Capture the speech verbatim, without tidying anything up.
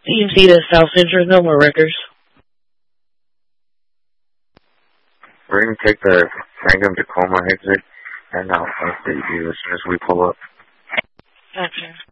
You can see the South Central Noma Records. We're going to take the Mangum Tacoma exit, and I'll update you as soon as we pull up. Okay.